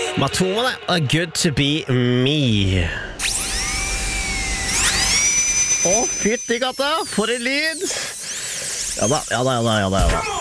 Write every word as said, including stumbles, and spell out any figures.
Matone og Good to be me. Å, fytti katta, for en lyd! Ja da, ja da, ja da, ja da, ja da.